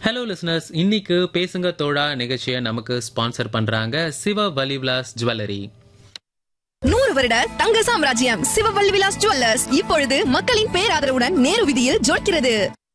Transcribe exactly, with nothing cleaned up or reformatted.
Hello listeners, இன்னைக்கு பேசுங்க தோழா நிகழ்ச்சியை நமக்கு ஸ்பான்சர் பண்றாங்க சிவ வலிவிலாஸ் ஜுவல்லரி. நூறு வருட தங்க சாம்ராஜ்யம் சிவவல்லி விலாஸ் ஜுவல்லர்ஸ் இப்பொழுது மக்களின் பேராதரவுடன் நேரு வீதியில் ஜொலிக்கிறது.